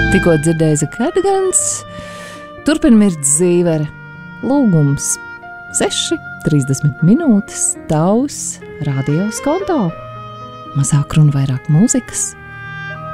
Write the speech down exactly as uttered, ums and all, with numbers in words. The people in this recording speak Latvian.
Tikko dzirdēja Cardigans, turpin mirt Zīvere. Lūgums seši trīsdesmit minūtes tavs radio skonto. Mazāk runa, vairāk mūzikas.